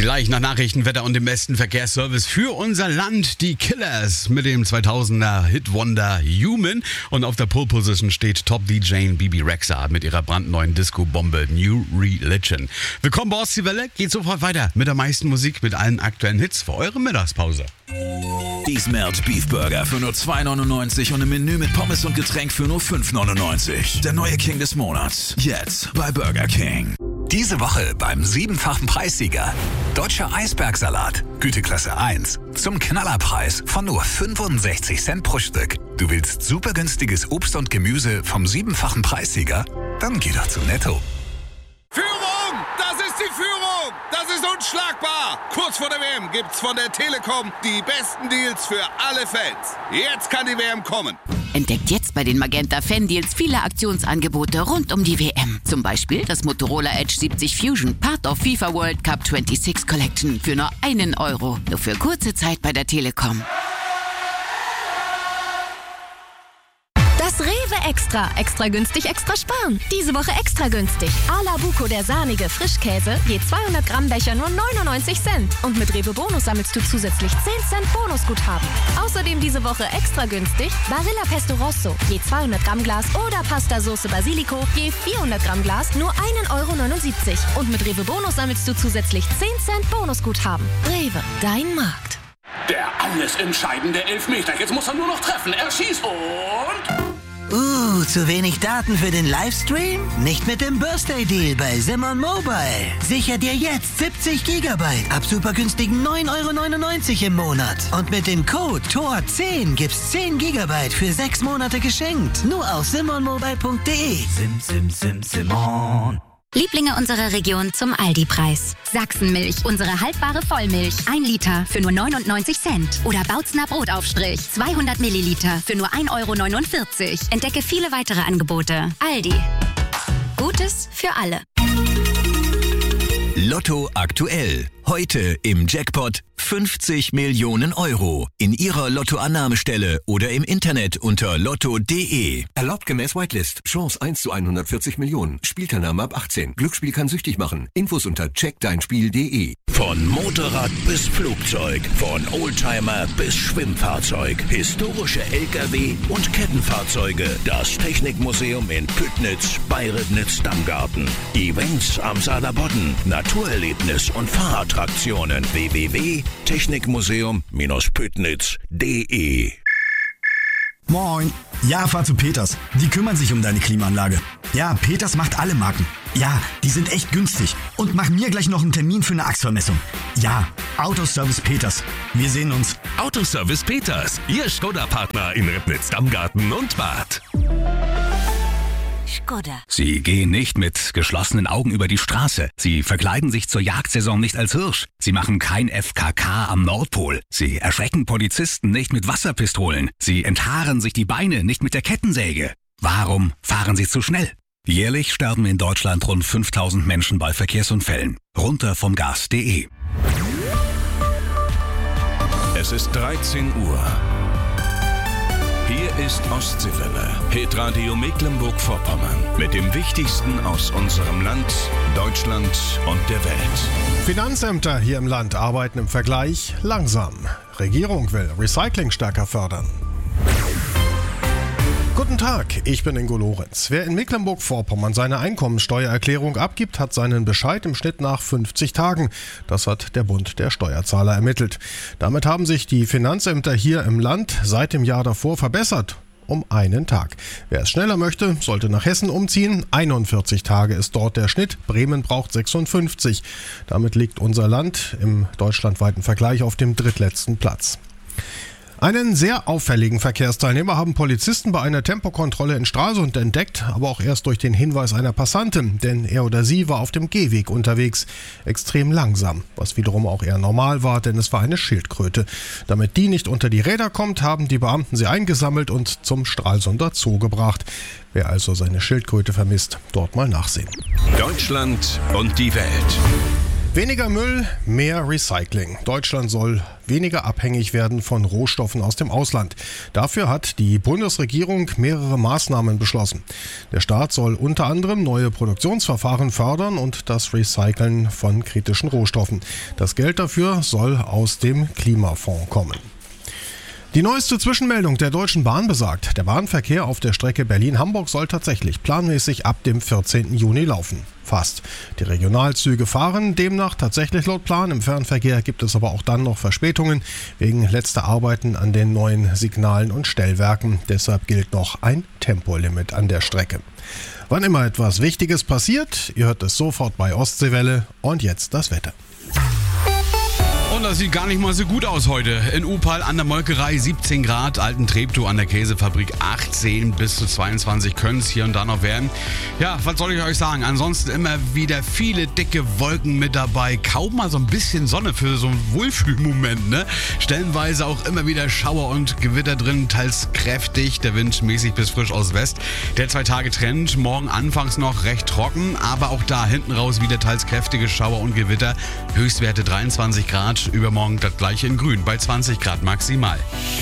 Gleich nach Nachrichten, Wetter und dem besten Verkehrsservice für unser Land, die Killers mit dem 2000er Hitwonder Human. Und auf der Pole Position steht Top-DJ Bibi Rexha mit ihrer brandneuen Disco-Bombe New Religion. Willkommen bei Ostseewelle, geht sofort weiter mit der meisten Musik, mit allen aktuellen Hits für eure Mittagspause. Die Smelt Beef Burger für nur 2,99 und ein Menü mit Pommes und Getränk für nur 5,99. Der neue King des Monats, jetzt bei Burger King. Diese Woche beim 7-fachen Preissieger. Deutscher Eisbergsalat, Güteklasse 1. Zum Knallerpreis von nur 65 Cent pro Stück. Du willst super günstiges Obst und Gemüse vom 7-fachen Preissieger? Dann geh doch zu Netto. Führung! Das ist die Führung! Das ist unschlagbar! Kurz vor der WM gibt's von der Telekom die besten Deals für alle Fans. Jetzt kann die WM kommen. Entdeckt jetzt bei den Magenta Fan Deals viele Aktionsangebote rund um die WM. Zum Beispiel das Motorola Edge 70 Fusion, Part of FIFA World Cup 26 Collection für nur €1. Nur für kurze Zeit bei der Telekom. Das Rewe Extra. Extra günstig, extra sparen. Diese Woche extra günstig. A-la Buco, der sahnige Frischkäse, je 200 Gramm Becher nur 99 Cent. Und mit Rewe Bonus sammelst du zusätzlich 10 Cent Bonusguthaben. Außerdem diese Woche extra günstig Barilla Pesto Rosso, je 200 Gramm Glas oder Pasta Sauce Basilico, je 400 Gramm Glas nur €1,79. Und mit Rewe Bonus sammelst du zusätzlich 10 Cent Bonusguthaben. Rewe, dein Markt. Der alles entscheidende Elfmeter. Jetzt muss er nur noch treffen. Er schießt und... zu wenig Daten für den Livestream? Nicht mit dem Birthday Deal bei Simon Mobile. Sicher dir jetzt 70 GB ab super günstigen €9,99 im Monat. Und mit dem Code TOR10 gibt's 10 GB für 6 Monate geschenkt. Nur auf simonmobile.de. Simon. Lieblinge unserer Region zum Aldi-Preis. Sachsenmilch, unsere haltbare Vollmilch. 1 Liter für nur 99 Cent. Oder Bautzner Brotaufstrich, 200 Milliliter für nur €1,49. Entdecke viele weitere Angebote. Aldi. Gutes für alle. Lotto aktuell. Heute im Jackpot 50 Millionen € in Ihrer Lottoannahmestelle oder im Internet unter lotto.de. Erlaubt gemäß Whitelist. Chance 1 zu 140 Millionen. Spielteilnahme ab 18. Glücksspiel kann süchtig machen. Infos unter checkdeinspiel.de. Von Motorrad bis Flugzeug, von Oldtimer bis Schwimmfahrzeug, historische LKW und Kettenfahrzeuge. Das Technikmuseum in Püttnitz bei Ribnitz-Dammgarten. Events am Saarlandbodden, Naturerlebnis und Fahrattraktionen. www.technikmuseum-püttnitz.de. Moin. Ja, fahr zu Peters. Die kümmern sich um deine Klimaanlage. Ja, Peters macht alle Marken. Ja, die sind echt günstig. Und mach mir gleich noch einen Termin für eine Achsvermessung. Ja, Autoservice Peters. Wir sehen uns. Autoservice Peters, Ihr Skoda-Partner in Ribnitz-Dammgarten und Bad. Skoda. Sie gehen nicht mit geschlossenen Augen über die Straße. Sie verkleiden sich zur Jagdsaison nicht als Hirsch. Sie machen kein FKK am Nordpol. Sie erschrecken Polizisten nicht mit Wasserpistolen. Sie enthaaren sich die Beine nicht mit der Kettensäge. Warum fahren Sie zu schnell? Jährlich sterben in Deutschland rund 5000 Menschen bei Verkehrsunfällen. Runter vom Gas.de. Es ist 13 Uhr. Hier ist Ostseewelle, Hitradio Mecklenburg-Vorpommern. Mit dem Wichtigsten aus unserem Land, Deutschland und der Welt. Finanzämter hier im Land arbeiten im Vergleich langsam. Regierung will Recycling stärker fördern. Guten Tag, ich bin Ingo Lorenz. Wer in Mecklenburg-Vorpommern seine Einkommensteuererklärung abgibt, hat seinen Bescheid im Schnitt nach 50 Tagen. Das hat der Bund der Steuerzahler ermittelt. Damit haben sich die Finanzämter hier im Land seit dem Jahr davor verbessert. Um einen Tag. Wer es schneller möchte, sollte nach Hessen umziehen. 41 Tage ist dort der Schnitt. Bremen braucht 56. Damit liegt unser Land im deutschlandweiten Vergleich auf dem drittletzten Platz. Einen sehr auffälligen Verkehrsteilnehmer haben Polizisten bei einer Tempokontrolle in Stralsund entdeckt, aber auch erst durch den Hinweis einer Passantin, denn er oder sie war auf dem Gehweg unterwegs, extrem langsam, was wiederum auch eher normal war, denn es war eine Schildkröte. Damit die nicht unter die Räder kommt, haben die Beamten sie eingesammelt und zum Stralsunder Zoo gebracht. Wer also seine Schildkröte vermisst, dort mal nachsehen. Deutschland und die Welt. Weniger Müll, mehr Recycling. Deutschland soll weniger abhängig werden von Rohstoffen aus dem Ausland. Dafür hat die Bundesregierung mehrere Maßnahmen beschlossen. Der Staat soll unter anderem neue Produktionsverfahren fördern und das Recyceln von kritischen Rohstoffen. Das Geld dafür soll aus dem Klimafonds kommen. Die neueste Zwischenmeldung der Deutschen Bahn besagt, der Bahnverkehr auf der Strecke Berlin-Hamburg soll tatsächlich planmäßig ab dem 14. Juni laufen. Fast. Die Regionalzüge fahren demnach tatsächlich laut Plan. Im Fernverkehr gibt es aber auch dann noch Verspätungen wegen letzter Arbeiten an den neuen Signalen und Stellwerken. Deshalb gilt noch ein Tempolimit an der Strecke. Wann immer etwas Wichtiges passiert, ihr hört es sofort bei Ostseewelle. Und jetzt das Wetter. Und das sieht gar nicht mal so gut aus heute. In Upal an der Molkerei 17 Grad, Alten Treptow an der Käsefabrik 18 bis zu 22 können es hier und da noch werden. Ja, was soll ich euch sagen? Ansonsten immer wieder viele dicke Wolken mit dabei. Kaum mal so ein bisschen Sonne für so einen Wohlfühlmoment, ne? Stellenweise auch immer wieder Schauer und Gewitter drin, teils kräftig, der Wind mäßig bis frisch aus West. Der 2-Tage-Trend, morgen anfangs noch recht trocken, aber auch da hinten raus wieder teils kräftige Schauer und Gewitter. Höchstwerte 23 Grad. Übermorgen das gleiche in Grün, bei 20 Grad maximal.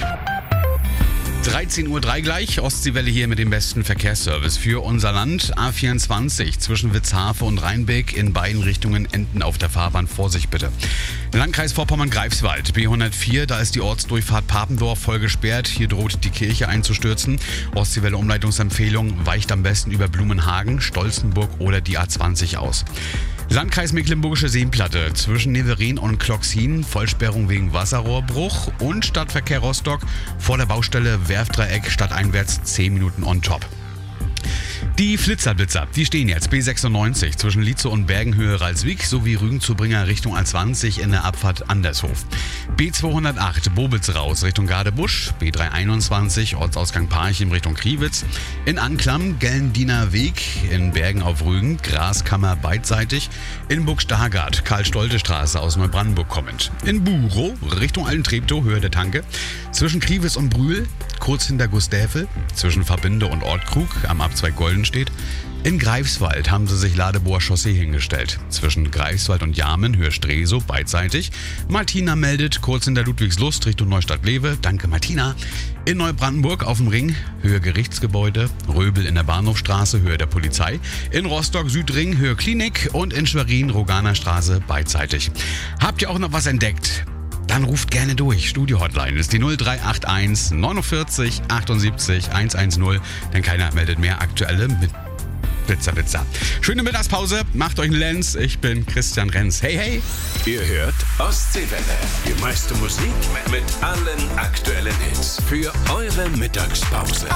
13:03 Uhr gleich, Ostseewelle hier mit dem besten Verkehrsservice für unser Land. A24 zwischen Witzhafe und Rheinbeck in beiden Richtungen enden auf der Fahrbahn. Vorsicht bitte. Landkreis Vorpommern-Greifswald, B104, da ist die Ortsdurchfahrt Papendorf voll gesperrt. Hier droht die Kirche einzustürzen. Ostseewelle Umleitungsempfehlung, weicht am besten über Blumenhagen, Stolzenburg oder die A20 aus. Landkreis Mecklenburgische Seenplatte zwischen Neverin und Kloxin, Vollsperrung wegen Wasserrohrbruch und Stadtverkehr Rostock vor der Baustelle Werftdreieck stadteinwärts 10 Minuten on top. Die Flitzerblitzer, die stehen jetzt B96 zwischen Lietzow und Bergenhöhe Ralswiek sowie Rügen-zu-Bringer Richtung A20 in der Abfahrt Andershof. B208 Bobitz raus Richtung Gadebusch, B321 Ortsausgang Parchim Richtung Kriwitz, in Anklam Gellendiener Weg, in Bergen auf Rügen Graskammer beidseitig, in Burg-Stargard Karl-Stolte-Straße aus Neubrandenburg kommend, in Burow Richtung Alten Treptow Höhe der Tanke, zwischen Kriwitz und Brühl, kurz hinter Gustäfel, zwischen Verbinde und Ortkrug am Abzweig Goldenstedt. In Greifswald haben sie sich Ladeboer Chaussee hingestellt. Zwischen Greifswald und Jarmen, Höhe Stresow, beidseitig. Martina meldet, kurz in der Ludwigslust Richtung Neustadt-Lewe. Danke, Martina. In Neubrandenburg auf dem Ring, Höhe Gerichtsgebäude. Röbel in der Bahnhofstraße, Höhe der Polizei. In Rostock Südring, Höhe Klinik. Und in Schwerin, Roganer Straße, beidseitig. Habt ihr auch noch was entdeckt? Dann ruft gerne durch. Studio-Hotline ist die 0381 49 78 110, denn keiner meldet mehr aktuelle mit Blitzer. Schöne Mittagspause, macht euch einen Lenz. Ich bin Christian Renz. Hey, hey. Ihr hört Ostseewelle. Die meiste Musik mit allen aktuellen Hits für eure Mittagspause.